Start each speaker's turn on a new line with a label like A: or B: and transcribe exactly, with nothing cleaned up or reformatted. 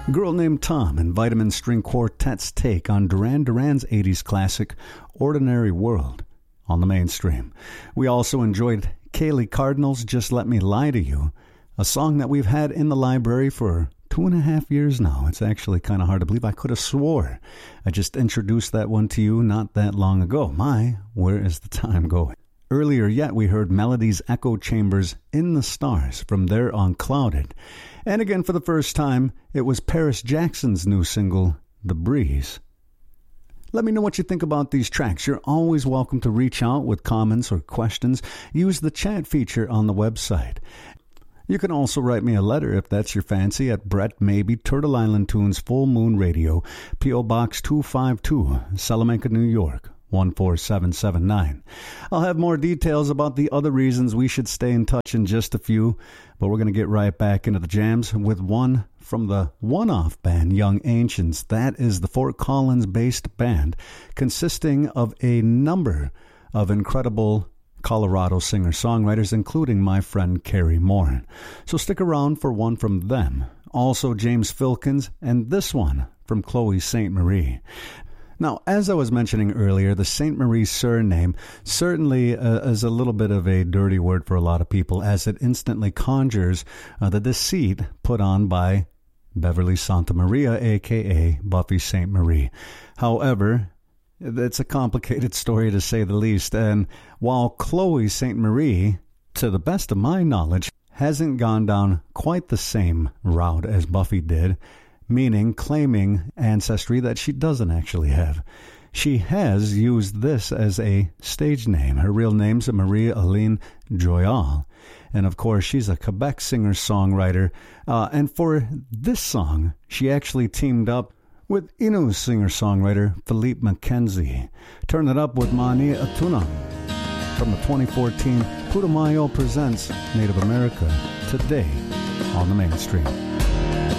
A: Girl Named Tom and Vitamin String Quartet's take on Duran Duran's eighties classic, Ordinary World, on the mainstream. We also enjoyed Kaylee Cardinal's Just Let Me Lie to You, a song that we've had in the library for two and a half years now. It's actually kind of hard to believe. I could have swore I just introduced that one to you not that long ago. My, where is the time going? Earlier yet, we heard Melody's Echo Chambers In the Stars from their Unclouded. And again, for the first time, it was Paris Jackson's new single, The Breeze. Let me know what you think about these tracks. You're always welcome to reach out with comments or questions. Use the chat feature on the website. You can also write me a letter if that's your fancy at Brett Maybe, Turtle Island Tunes, Full Moon Radio, P O. Box two five two, Salamanca, New York, one four seven seven nine. I'll have more details about the other reasons we should stay in touch in just a few, but we're going to get right back into the jams with one from the one-off band Young Ancients. That is the Fort Collins-based band consisting of a number of incredible Colorado singer-songwriters, including my friend Carrie Moore. So stick around for one from them. Also James Filkins, and this one from Chloe Saint Marie. Now, as I was mentioning earlier, the Saint Marie surname certainly uh, is a little bit of a dirty word for a lot of people, as it instantly conjures uh, the deceit put on by Beverly Santa Maria, a k a. Buffy Saint Marie. However, it's a complicated story to say the least, and while Chloe Saint Marie, to the best of my knowledge, hasn't gone down quite the same route as Buffy did, meaning claiming ancestry that she doesn't actually have, she has used this as a stage name. Her real name's Maria Aline Joyal, and of course she's a Quebec singer-songwriter, uh, and for this song, she actually teamed up with Innu singer-songwriter Philippe Mackenzie. Turn it up with Mani Atunam from the twenty fourteen Putumayo Presents Native America today on the mainstream.